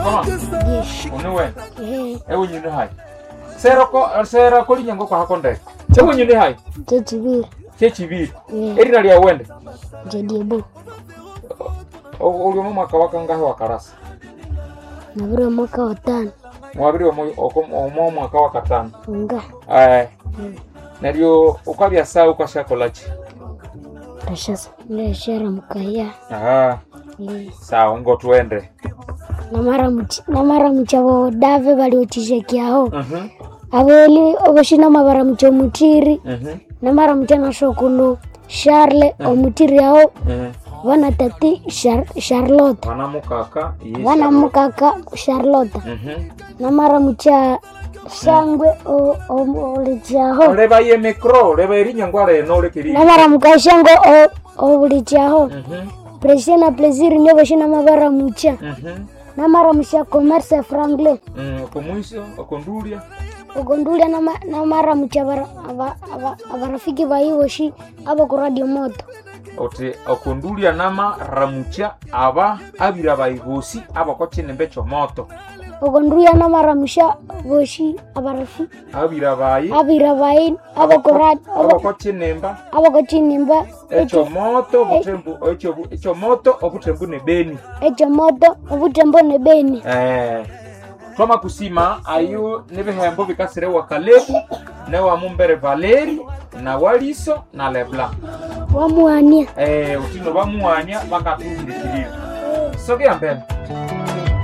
kama unewe ewe nyine hai sera ko linyango kwa hakonde ewe nyine hai chechibiri erina lya wende Jedibu uli mwaka wakanga wa karasa nabiro mwaka wa 5 mwabiri omo mwaka wa 5 nga nario ukabya saa ukashakolachi rashasa ndeshera mukaya sawa ngo tuende namara mchabo dave bali utishekiaho abeli obashina mabara mcho mutiri namara mchana shokulu Charles omutiri aho wana tati Charlotte wana mukaka Charlotte namara mcha sangwe olichaho leba ye micro leba irinya ngware no lekiri namara mukashango olichaho presena plaisir nyobashina mabara mcha namara msha commerce franglais komwisho okondulia namara mcha abarafiki baiwoshi abo ku radio moto ote okondulia nama ramucha aba abira baigosi aba ko chinembe cho moto okondulia namara msha boshi abarafi abira bai abo ku radio aba ko chinemba echo moto butembu echo moto obutembu ne beni echo moto obutembu ne beni Toma kusima ayu nebehembo bikasire wa Kalebu ne wa Mumbere Valeri na Waliso na Lebla wamuania utino bamuania bakatungirikirira sogea mbele